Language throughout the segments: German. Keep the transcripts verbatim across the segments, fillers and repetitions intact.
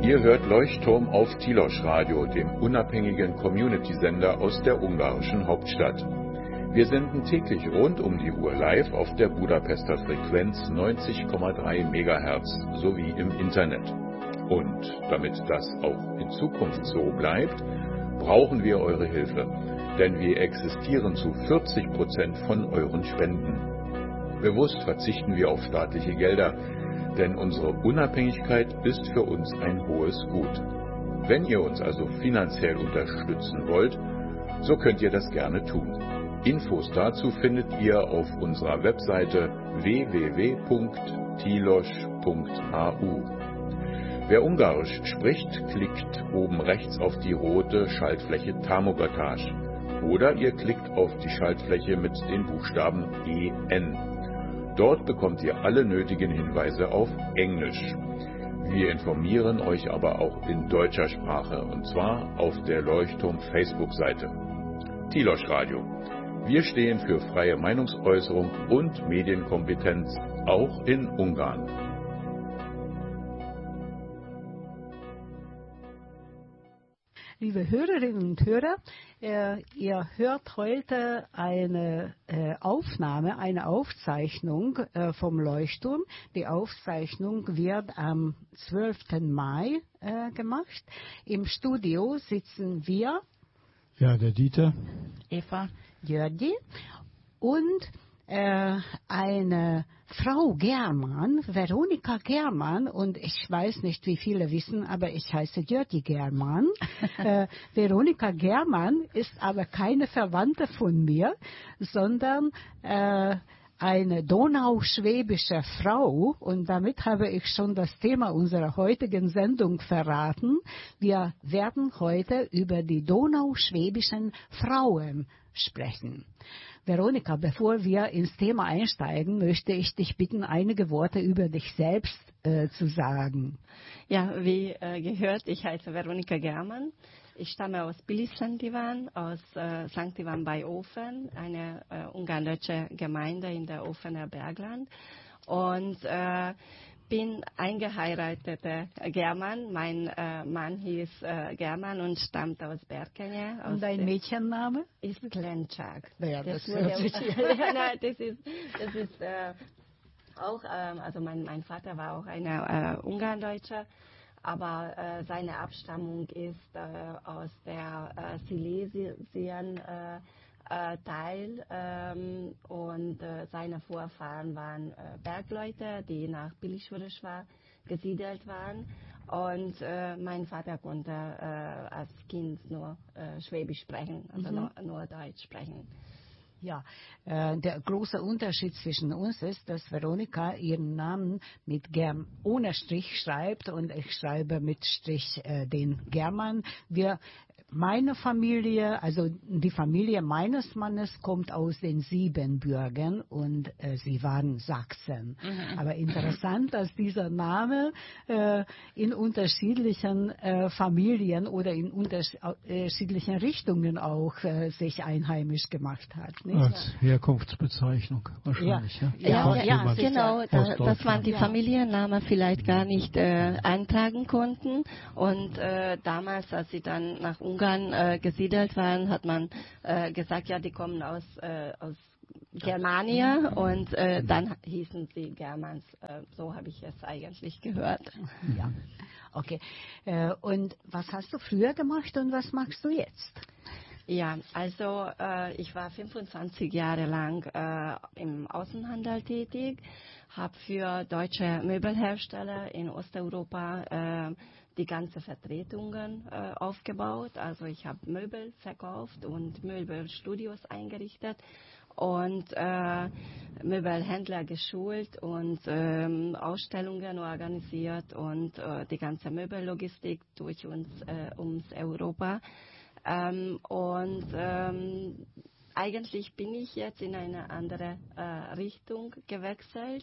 Ihr hört Leuchtturm auf Tilos Radio, dem unabhängigen Community-Sender aus der ungarischen Hauptstadt. Wir senden täglich rund um die Uhr live auf der Budapester Frequenz neunzig Komma drei Megahertz sowie im Internet. Und damit das auch in Zukunft so bleibt, brauchen wir eure Hilfe, denn wir existieren zu vierzig Prozent von euren Spenden. Bewusst verzichten wir auf staatliche Gelder, denn unsere Unabhängigkeit ist für uns ein hohes Gut. Wenn ihr uns also finanziell unterstützen wollt, so könnt ihr das gerne tun. Infos dazu findet ihr auf unserer Webseite w w w punkt tilos punkt h u. Wer Ungarisch spricht, klickt oben rechts auf die rote Schaltfläche Támogatás oder ihr klickt auf die Schaltfläche mit den Buchstaben E N. Dort bekommt ihr alle nötigen Hinweise auf Englisch. Wir informieren euch aber auch in deutscher Sprache, und zwar auf der Leuchtturm Facebook-Seite. Tilos Radio. Wir stehen für freie Meinungsäußerung und Medienkompetenz, auch in Ungarn. Liebe Hörerinnen und Hörer, äh, ihr hört heute eine äh, Aufnahme, eine Aufzeichnung äh, vom Leuchtturm. Die Aufzeichnung wird am zwölften Mai äh, gemacht. Im Studio sitzen wir, ja, der Dieter, Eva, Györgyi und äh, eine Frau Germann, Veronika Germann, und ich weiß nicht, wie viele wissen, aber ich heiße Györgyi Germann. äh, Veronika Germann ist aber keine Verwandte von mir, sondern äh, eine donauschwäbische Frau, und damit habe ich schon das Thema unserer heutigen Sendung verraten. Wir werden heute über die donauschwäbischen Frauen sprechen. Veronika, bevor wir ins Thema einsteigen, möchte ich dich bitten, einige Worte über dich selbst äh, zu sagen. Ja, wie äh, gehört, ich heiße Veronika Germann. Ich stamme aus Pilis-Szent Ivan, aus äh, Sankt Ivan bei Ofen, eine äh, ungarisch-deutsche Gemeinde in der Ofener Bergland. Und äh, bin eingeheirateter German. Mein äh, Mann hieß äh, German und stammt aus Berkenje. Und dein Mädchenname? Ist Klenczak. Ja, das, das, hört sich ja, nein, das ist, das ist äh, auch, ähm, also mein, mein Vater war auch ein äh, Ungarndeutscher, aber äh, seine Abstammung ist äh, aus der äh, Silesien äh, Äh, Teil ähm, und äh, seine Vorfahren waren äh, Bergleute, die nach Pilisvörösvár gesiedelt waren, und äh, mein Vater konnte äh, als Kind nur äh, Schwäbisch sprechen, also mhm. nur, nur Deutsch sprechen. Ja, äh, der große Unterschied zwischen uns ist, dass Veronika ihren Namen mit Germ ohne Strich schreibt und ich schreibe mit Strich äh, den German. Wir Meine Familie, also die Familie meines Mannes, kommt aus den Siebenbürgen und äh, sie waren Sachsen. Mhm. Aber interessant, dass dieser Name äh, in unterschiedlichen äh, Familien oder in unterschiedlichen Richtungen auch äh, sich einheimisch gemacht hat. Nicht? Als Herkunftsbezeichnung wahrscheinlich. Ja, ja, ja, ja, ja genau, da, dass man die Familiennamen vielleicht gar nicht äh, eintragen konnten. Und äh, damals, als sie dann nach Ungarn äh, gesiedelt waren, hat man äh, gesagt, ja, die kommen aus, äh, aus Germania, und äh, dann hießen sie Germans. Äh, so habe ich es eigentlich gehört. Ja, okay. Äh, und was hast du früher gemacht und was machst du jetzt? Ja, also äh, ich war fünfundzwanzig Jahre lang äh, im Außenhandel tätig, habe für deutsche Möbelhersteller in Osteuropa äh, die ganze Vertretungen äh, aufgebaut. Also ich habe Möbel verkauft und Möbelstudios eingerichtet und äh, Möbelhändler geschult und ähm, Ausstellungen organisiert und äh, die ganze Möbellogistik durch uns äh, ums Europa. Ähm, und ähm, eigentlich bin ich jetzt in eine andere äh, Richtung gewechselt,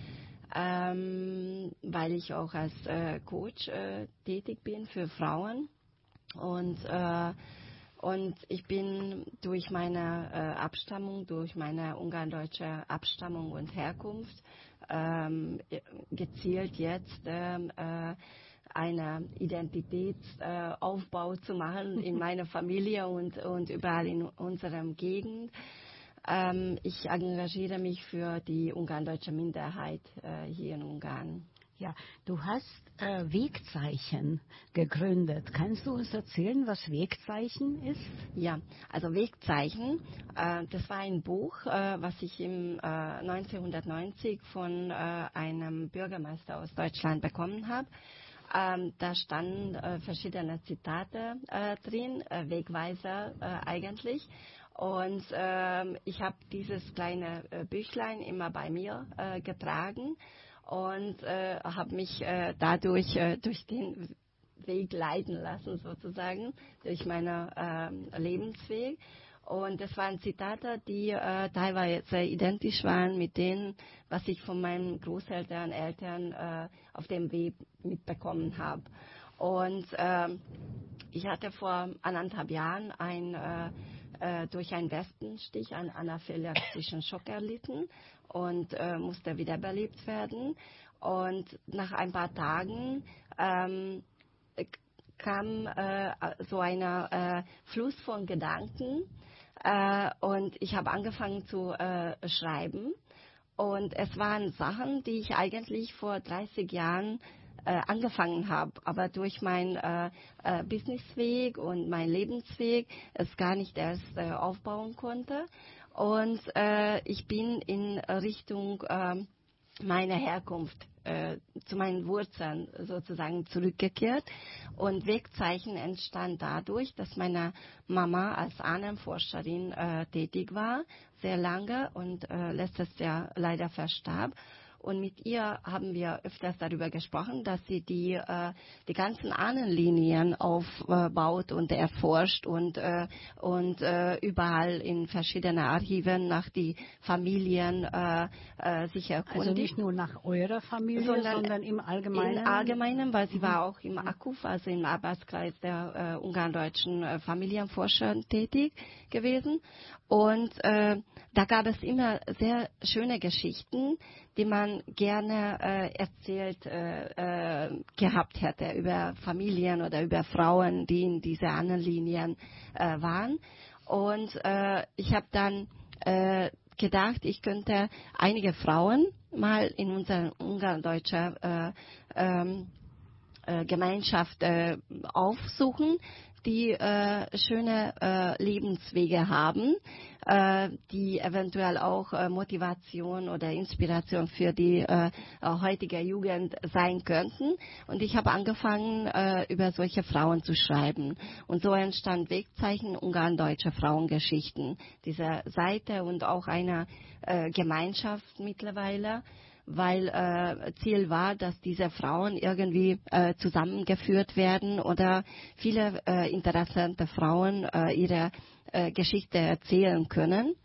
ähm, weil ich auch als äh, Coach äh, tätig bin für Frauen. Und, äh, und ich bin durch meine äh, Abstammung, durch meine ungarndeutsche Abstammung und Herkunft ähm, gezielt jetzt ähm, äh, einen Identitätsaufbau äh, zu machen in meiner Familie und, und überall in unserer Gegend. Ähm, ich engagiere mich für die ungarn-deutsche Minderheit äh, hier in Ungarn. Ja, du hast äh, Wegzeichen gegründet. Kannst du uns erzählen, was Wegzeichen ist? Ja, also Wegzeichen, äh, das war ein Buch, äh, was ich im äh, neunzehnhundertneunzig von äh, einem Bürgermeister aus Deutschland bekommen habe. Ähm, da standen äh, verschiedene Zitate äh, drin, äh, Wegweiser äh, eigentlich. Und äh, ich habe dieses kleine äh, Büchlein immer bei mir äh, getragen und äh, habe mich äh, dadurch äh, durch den Weg leiten lassen, sozusagen, durch meinen äh, Lebensweg. Und das waren Zitate, die äh, teilweise identisch waren mit denen, was ich von meinen Großeltern, Eltern äh, auf dem Weg mitbekommen habe. Und äh, ich hatte vor anderthalb Jahren ein, äh, äh, durch einen Wespenstich einen anaphylaktischen Schock erlitten und äh, musste wiederbelebt werden. Und nach ein paar Tagen ähm, kam äh, so ein äh, Fluss von Gedanken äh, und ich habe angefangen zu äh, schreiben. Und es waren Sachen, die ich eigentlich vor dreißig Jahren äh, angefangen habe, aber durch meinen äh, äh, Businessweg und meinen Lebensweg es gar nicht erst äh, aufbauen konnte. Und äh, ich bin in Richtung äh, meiner Herkunft, äh, zu meinen Wurzeln sozusagen zurückgekehrt. Und Wegzeichen entstand dadurch, dass meine Mama als Ahnenforscherin äh, tätig war, sehr lange und äh, letztes Jahr leider verstarb. Und mit ihr haben wir öfters darüber gesprochen, dass sie die, äh, die ganzen Ahnenlinien aufbaut und erforscht und, äh, und äh, überall in verschiedenen Archiven nach die Familien äh, äh, sich erkundigt. Also nicht nur nach eurer Familie, sondern, sondern im Allgemeinen? Im Allgemeinen, weil sie mhm. war auch im A K U F, also im Arbeitskreis der äh, ungarn-deutschen äh, Familienforscher tätig gewesen. Und äh, da gab es immer sehr schöne Geschichten, die man gerne äh, erzählt äh, äh, gehabt hätte über Familien oder über Frauen, die in diese anderen Linien äh, waren. Und äh, ich habe dann äh, gedacht, ich könnte einige Frauen mal in unserer ungarn-deutschen äh, ähm, äh, Gemeinschaft äh, aufsuchen, die äh, schöne äh, Lebenswege haben, äh, die eventuell auch äh, Motivation oder Inspiration für die äh, heutige Jugend sein könnten. Und ich habe angefangen, äh, über solche Frauen zu schreiben. Und so entstand Wegzeichen Ungarn-Deutsche Frauengeschichten, diese Seite und auch eine äh, Gemeinschaft mittlerweile, weil äh, Ziel war, dass diese Frauen irgendwie äh, zusammengeführt werden oder viele äh, interessante Frauen äh, ihre äh, Geschichte erzählen können.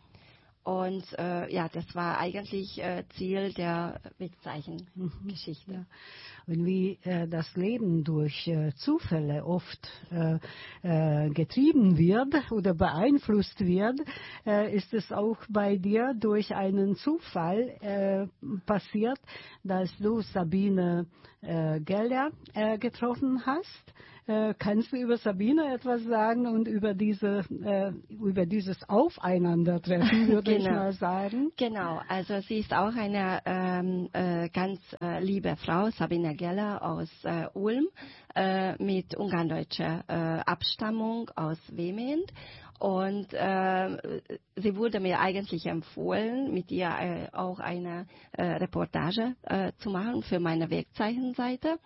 Und äh, ja, das war eigentlich äh, Ziel der Wegzeichengeschichte. Ja. Und wie äh, das Leben durch äh, Zufälle oft äh, äh, getrieben wird oder beeinflusst wird, äh, ist es auch bei dir durch einen Zufall äh, passiert, dass du Sabine äh, Geller äh, getroffen hast. Äh, kannst du über Sabine etwas sagen und über diese äh, über dieses Aufeinandertreffen, würde genau. ich mal sagen? Genau, also sie ist auch eine ähm, äh, ganz äh, liebe Frau, Sabine Geller aus äh, Ulm, äh, mit ungarn-deutscher äh, Abstammung aus Vehmend. Und äh, sie wurde mir eigentlich empfohlen, mit ihr äh, auch eine äh, Reportage äh, zu machen für meine Wegzeichenseite.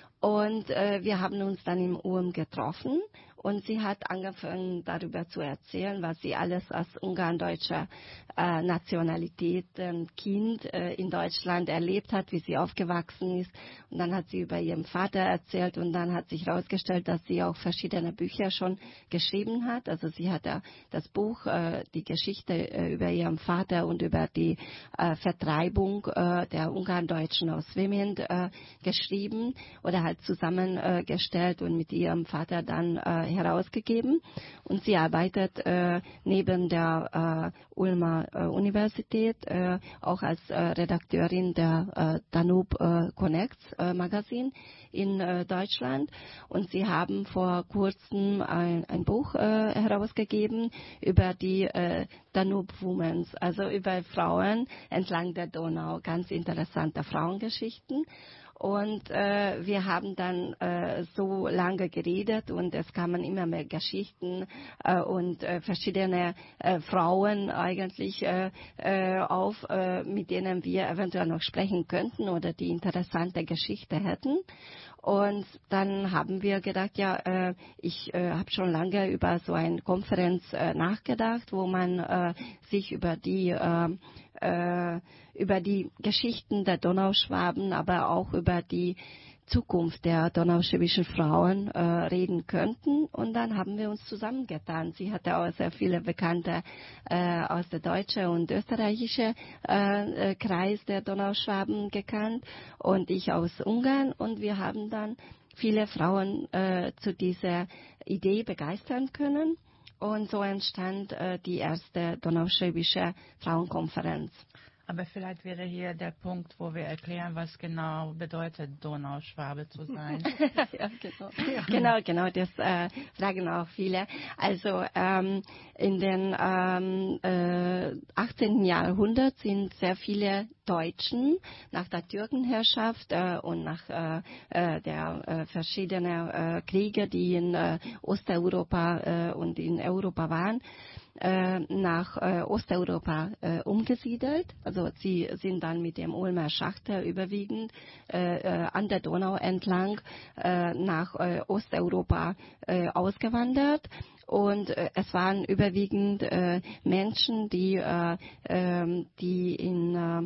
Und äh, wir haben uns dann im Ulm getroffen und sie hat angefangen darüber zu erzählen, was sie alles als ungarn-deutscher äh, Nationalität, ähm, Kind äh, in Deutschland erlebt hat, wie sie aufgewachsen ist. Und dann hat sie über ihren Vater erzählt und dann hat sich herausgestellt, dass sie auch verschiedene Bücher schon geschrieben hat. Also sie hat ja das Buch, äh, die Geschichte äh, über ihren Vater und über die äh, Vertreibung äh, der Ungarn-Deutschen aus Vehmend äh, geschrieben oder halt zusammengestellt äh, und mit ihrem Vater dann äh, herausgegeben und sie arbeitet äh, neben der äh, Ulmer äh, Universität äh, auch als äh, Redakteurin der äh, Danube äh, Connects äh, Magazin in äh, Deutschland, und sie haben vor kurzem ein, ein Buch äh, herausgegeben über die äh, Danube Women, also über Frauen entlang der Donau, ganz interessante Frauengeschichten. Und äh, wir haben dann äh, so lange geredet und es kamen immer mehr Geschichten äh, und äh, verschiedene äh, Frauen eigentlich äh, äh, auf, äh, mit denen wir eventuell noch sprechen könnten oder die interessante Geschichte hätten. Und dann haben wir gedacht, ja, äh, ich äh, habe schon lange über so eine Konferenz äh, nachgedacht, wo man äh, sich über die äh, äh, über die Geschichten der Donauschwaben, aber auch über die Zukunft der donauschwäbischen Frauen äh, reden könnten. Und dann haben wir uns zusammengetan. Sie hatte auch sehr viele Bekannte äh, aus der deutschen und österreichischen äh, Kreis der Donauschwaben gekannt und ich aus Ungarn. Und wir haben dann viele Frauen äh, zu dieser Idee begeistern können. Und so entstand äh, die erste donauschwäbische Frauenkonferenz. Aber vielleicht wäre hier der Punkt, wo wir erklären, was genau bedeutet, Donauschwabe zu sein. Ja, genau. Ja. genau, genau, das äh, fragen auch viele. Also ähm, in den ähm, äh, achtzehnten Jahrhundert sind sehr viele Deutschen nach der Türkenherrschaft äh, und nach äh, äh, der äh, verschiedenen äh, Kriege, die in äh, Osteuropa äh, und in Europa waren, nach äh, Osteuropa äh, umgesiedelt. Also sie sind dann mit dem Ulmer Schachter überwiegend äh, äh, an der Donau entlang äh, nach äh, Osteuropa äh, ausgewandert. Und äh, es waren überwiegend äh, Menschen, die, äh, äh, die in äh,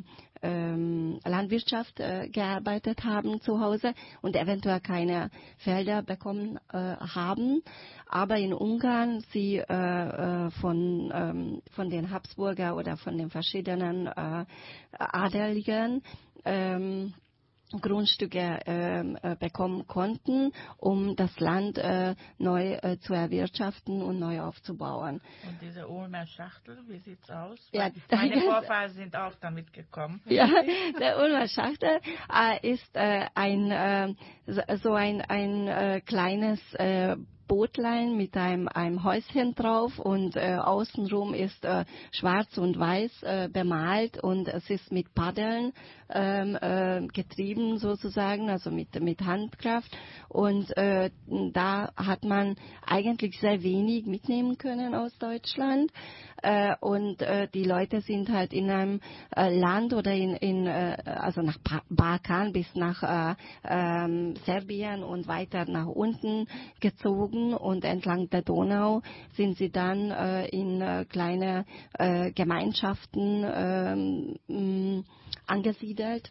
ähm, Landwirtschaft äh, gearbeitet haben zu Hause und eventuell keine Felder bekommen äh, haben. Aber in Ungarn sie äh, äh, von, ähm, von den Habsburger oder von den verschiedenen äh, Adeligen ähm, Grundstücke äh, bekommen konnten, um das Land äh, neu äh, zu erwirtschaften und neu aufzubauen. Und diese Ulmer Schachtel, wie sieht's aus? Ja, meine Vorfahren sind auch damit gekommen. Ja, der Ulmer Schachtel äh, ist äh, ein äh, so ein, ein äh, kleines äh, Bootlein mit einem, einem Häuschen drauf und äh, außenrum ist äh, schwarz und weiß äh, bemalt und es ist mit Paddeln ähm, äh, getrieben sozusagen, also mit, mit Handkraft, und äh, da hat man eigentlich sehr wenig mitnehmen können aus Deutschland äh, und äh, die Leute sind halt in einem äh, Land oder in, in äh, also nach pa- Balkan bis nach äh, äh, Serbien und weiter nach unten gezogen. Und entlang der Donau sind sie dann äh, in äh, kleine äh, Gemeinschaften äh, mh, angesiedelt.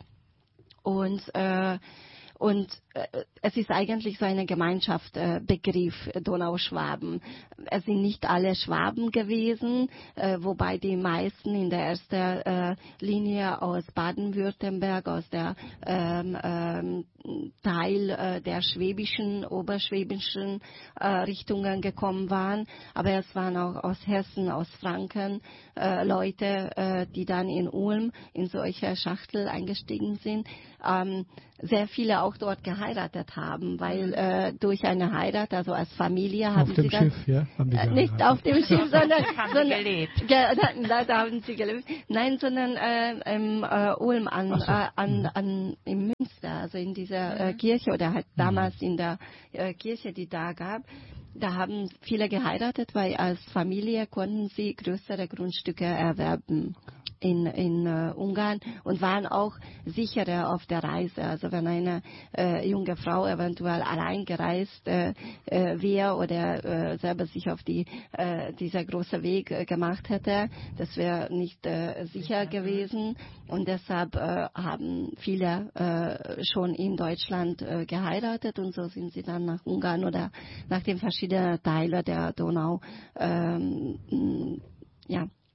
Und äh, Und äh, es ist eigentlich so eine Gemeinschaftsbegriff, äh, Donauschwaben. Es sind nicht alle Schwaben gewesen, äh, wobei die meisten in der ersten äh, Linie aus Baden-Württemberg, aus der ähm, ähm, Teil äh, der schwäbischen, oberschwäbischen äh, Richtungen gekommen waren. Aber es waren auch aus Hessen, aus Franken äh, Leute, äh, die dann in Ulm in solche Schachtel eingestiegen sind. Ähm, sehr viele auch dort geheiratet haben, weil äh, durch eine Heirat, also als Familie, haben auf dem sie dann, Schiff, ja, haben die äh, nicht auf dem Schiff, sondern, sondern gelebt. Ge, da, da haben sie gelebt. Nein, sondern äh, im äh, Ulm an, Ach so. äh, an, an im Münster, also in dieser äh, Kirche oder halt damals in der äh, Kirche, die da gab. Da haben viele geheiratet, weil als Familie konnten sie größere Grundstücke erwerben in, in uh, Ungarn und waren auch sicherer auf der Reise. Also wenn eine äh, junge Frau eventuell allein gereist äh, äh, wäre oder äh, selber sich auf die, äh, dieser große Weg äh, gemacht hätte, das wäre nicht äh, sicher gewesen. Und deshalb äh, haben viele äh, schon in Deutschland äh, geheiratet und so sind sie dann nach Ungarn oder nach den verschiedenen Teilen der Donau ähm, ja,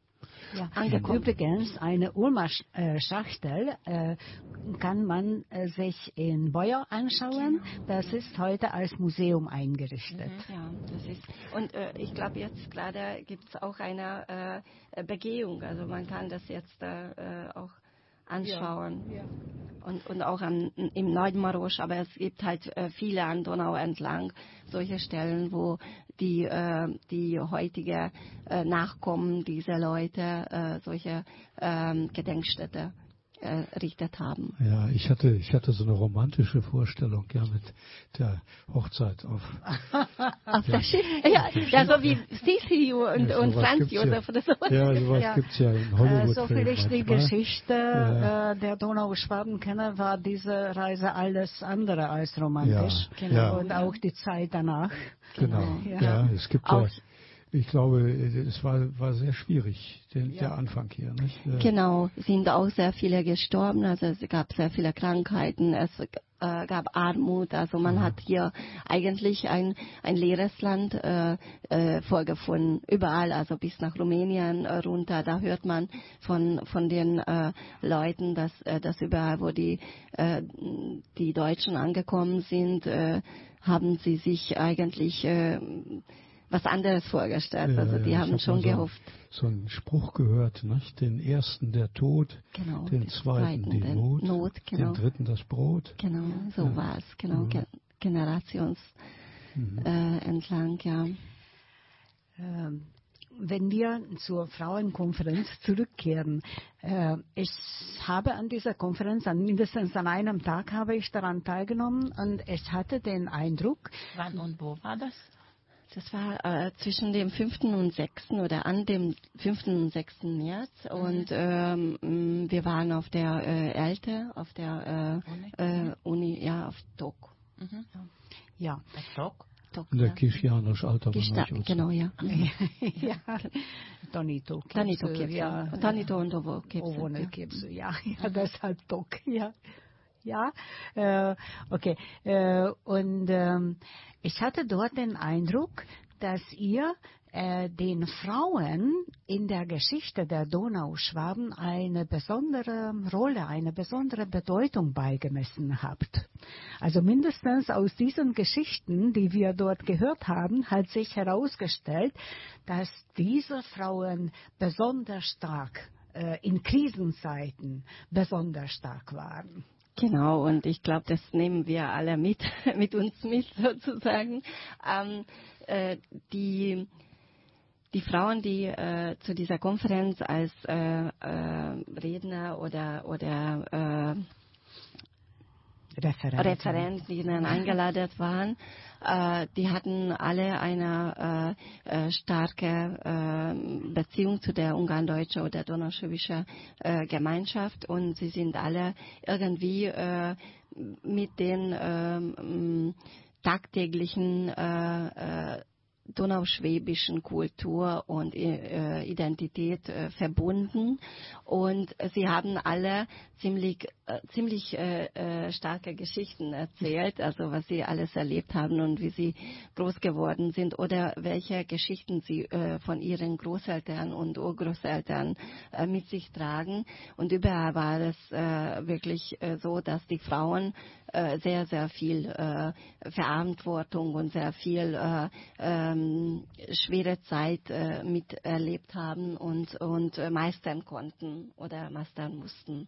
Ja. angekommen. Übrigens, eine Ulmer Sch- äh, Schachtel äh, kann man äh, sich in Beuer anschauen. Das ist heute als Museum eingerichtet. Ja, das ist. Und äh, ich glaube, jetzt gerade gibt es auch eine äh, Begehung. Also man kann das jetzt äh, auch anschauen. Ja. Ja. Und, und auch am, im Neumarosch, aber es gibt halt äh, viele an Donau entlang solche Stellen, wo die, äh, die heutige äh, Nachkommen dieser Leute äh, solche äh, Gedenkstätte äh, errichtet haben. Ja, ich hatte, ich hatte so eine romantische Vorstellung, ja, mit der Hochzeit auf. Auf der Schiff? Ja, ja, so wie Sisi und, Ja, und sowas Franz gibt's Josef ja. oder so. Ja, sowas Ja. gibt's ja in Äh, Hollywood. so viel ich die Geschichte Ja. äh, der Donauschwaben kenne, war diese Reise alles andere als romantisch. Ja, Genau. ja. Und auch die Zeit danach. Genau, Ja. ja, es gibt Auch- ja, ich glaube, es war, war sehr schwierig, den, Ja. der Anfang hier. Nicht? Äh, Genau, sind auch sehr viele gestorben, also es gab sehr viele Krankheiten, es äh, gab Armut, also man Mhm. hat hier eigentlich ein, ein leeres Land äh, äh, vorgefunden, überall, also bis nach Rumänien äh, runter, da hört man von, von den äh, Leuten, dass, äh, dass überall, wo die, äh, die Deutschen angekommen sind, äh, haben sie sich eigentlich äh, was anderes vorgestellt, ja, also die ja, ich haben hab schon mal so, gehofft. So einen Spruch gehört, nicht? Den ersten der Tod, Genau, den den zweiten die zweiten, Not, den Not, genau. den dritten das Brot. Genau, so Ja. war es, genau, Mhm. ge generations Mhm. äh, entlang, ja. Ähm, Wenn wir zur Frauenkonferenz zurückkehren, äh, ich habe an dieser Konferenz, an mindestens an einem Tag habe ich daran teilgenommen und ich hatte den Eindruck, Wann und wo war das? Das war äh, zwischen dem fünften und sechsten oder an dem fünften und sechsten März und ähm, m, wir waren auf der äh, Elte, auf der äh, äh, Uni, ja, auf D O K. Mhm. ja, Das Dock? D O K In der ja. Kirche Janosch Alter Gesta genau, ja. ja, Tonito, Tanito Kipsu, Kipsu. ja, Tanito und Ovo Kipsu. Ovone ja. Kipsu, ja, ja, deshalb Tok, ja. Ja, äh, okay. Äh, und ähm, ich hatte dort den Eindruck, dass ihr äh, den Frauen in der Geschichte der Donauschwaben eine besondere Rolle, eine besondere Bedeutung beigemessen habt. Also mindestens aus diesen Geschichten, die wir dort gehört haben, hat sich herausgestellt, dass diese Frauen besonders stark äh, in Krisenzeiten besonders stark waren. Genau, und ich glaube, das nehmen wir alle mit, mit uns mit sozusagen. Ähm, äh, die, die Frauen, die äh, zu dieser Konferenz als äh, äh, Redner oder, oder äh, Referenten. Referentinnen eingeladen waren, äh, die hatten alle eine äh, äh, starke äh, Beziehung zu der ungarn-deutschen oder donauschwäbischen äh, Gemeinschaft und sie sind alle irgendwie äh, mit den äh, tagtäglichen äh, äh, donauschwäbischen Kultur und äh, Identität äh, verbunden und sie haben alle ziemlich äh, ziemlich äh, äh, starke Geschichten erzählt, also was sie alles erlebt haben und wie sie groß geworden sind oder welche Geschichten sie äh, von ihren Großeltern und Urgroßeltern äh, mit sich tragen und überall war es äh, wirklich äh, so, dass die Frauen äh, sehr sehr viel äh, Verantwortung und sehr viel äh, ähm, schwere Zeit äh, miterlebt haben und, und äh, meistern konnten oder meistern mussten.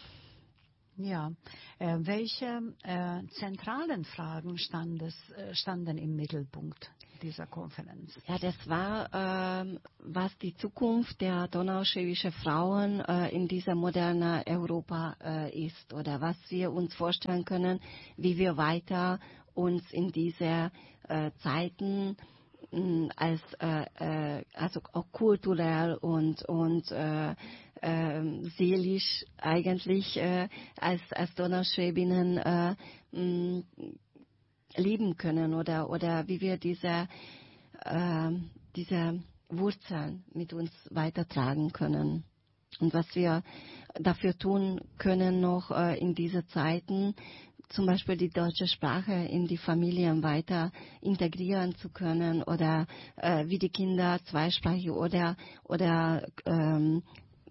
Ja, äh, welche äh, zentralen Fragen stand es, äh, standen im Mittelpunkt dieser Konferenz? Ja, das war, ähm, was die Zukunft der donauschwäbischen Frauen äh, in dieser modernen Europa äh, ist oder was wir uns vorstellen können, wie wir weiter uns in diese äh, Zeiten als äh, äh, also auch kulturell und und äh, äh, seelisch eigentlich äh, als als Donauschwäbinnen äh, mh, leben können oder oder wie wir diese äh, diese Wurzeln mit uns weitertragen können und was wir dafür tun können noch äh, in diese Zeiten, zum Beispiel die deutsche Sprache in die Familien weiter integrieren zu können oder äh, wie die Kinder zweisprachig oder, oder ähm,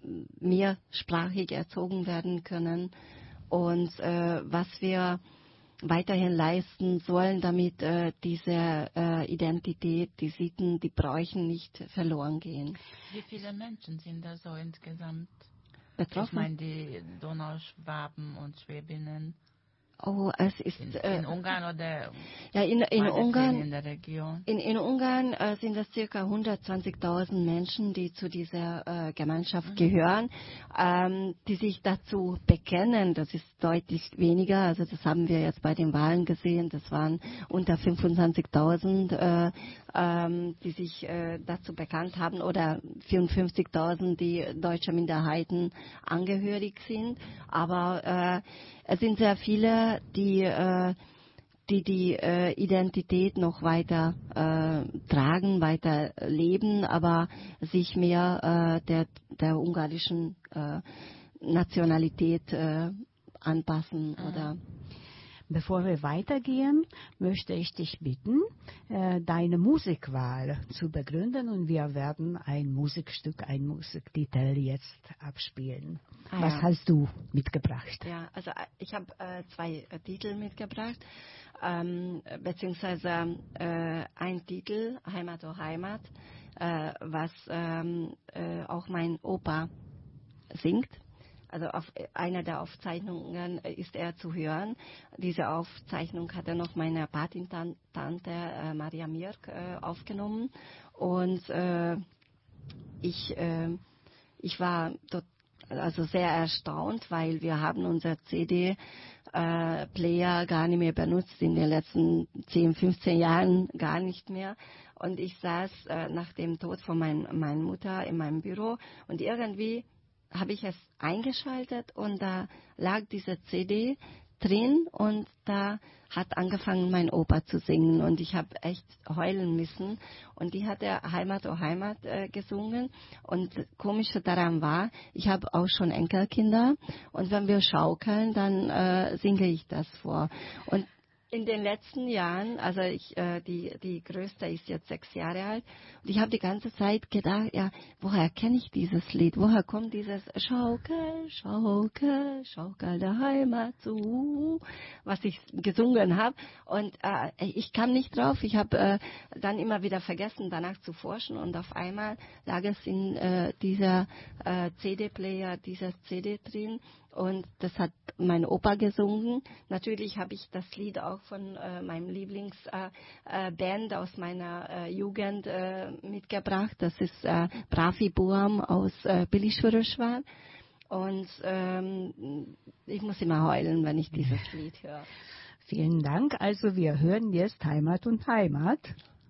mehrsprachig erzogen werden können und äh, was wir weiterhin leisten sollen, damit äh, diese äh, Identität, die Sitten, die Bräuchen nicht verloren gehen. Wie viele Menschen sind da so insgesamt betroffen? Ich meine die Donauschwaben und Schwäbinnen. Oh, es ist in, äh, in Ungarn oder ja in, in Ungarn in der Region. In, in Ungarn äh, sind es circa hundertzwanzigtausend Menschen, die zu dieser äh, Gemeinschaft mhm. gehören, ähm, die sich dazu bekennen. Das ist deutlich weniger. Also das haben wir jetzt bei den Wahlen gesehen. Das waren unter fünfundzwanzigtausend, äh, ähm, die sich äh, dazu bekannt haben, oder vierundfünfzigtausend, die deutsche Minderheiten angehörig sind. Aber äh, es sind sehr viele, die äh, die die äh, Identität noch weiter äh, tragen, weiter leben, aber sich mehr äh, der, der ungarischen äh, Nationalität äh, anpassen. Mhm. Oder Bevor wir weitergehen, möchte ich dich bitten, äh, deine Musikwahl zu begründen, und wir werden ein Musikstück, ein Musiktitel jetzt abspielen. Ah, Was ja. hast du mitgebracht? Ja, also ich habe äh, zwei äh, Titel mitgebracht, ähm, beziehungsweise äh, ein Titel, Heimat o Heimat, äh, was ähm, äh, auch mein Opa singt. Also auf einer der Aufzeichnungen ist er zu hören. Diese Aufzeichnung hat er noch meine Patentante äh, Maria Mirk äh, aufgenommen. Und äh, ich, äh, ich war dort also sehr erstaunt, weil wir haben unser C D-Player äh, gar nicht mehr benutzt in den letzten zehn, fünfzehn Jahren, gar nicht mehr. Und ich saß äh, nach dem Tod von mein, meiner Mutter in meinem Büro und irgendwie habe ich es eingeschaltet und da lag dieser C D drin und da hat angefangen mein Opa zu singen und ich habe echt heulen müssen und die hat er Heimat o Heimat äh, gesungen und komische daran war, ich habe auch schon Enkelkinder und wenn wir schaukeln, dann äh, singe ich das vor und in den letzten Jahren, also ich, äh, die, die Größte ist jetzt sechs Jahre alt und ich habe die ganze Zeit gedacht, ja, woher kenne ich dieses Lied? Woher kommt dieses Schaukel, Schaukel, Schaukel der Heimat zu, was ich gesungen habe und äh, ich kam nicht drauf. Ich habe äh, dann immer wieder vergessen, danach zu forschen und auf einmal lag es in äh, dieser äh, C D-Player, dieser C D drin. Und das hat mein Opa gesungen. Natürlich habe ich das Lied auch von äh, meinem Lieblingsband äh, äh, aus meiner äh, Jugend äh, mitgebracht. Das ist äh, Brafi Buam aus äh, Bilischwürschwan. Und ähm, ich muss immer heulen, wenn ich dieses Lied höre. Vielen Dank. Also wir hören jetzt Heimat und Heimat.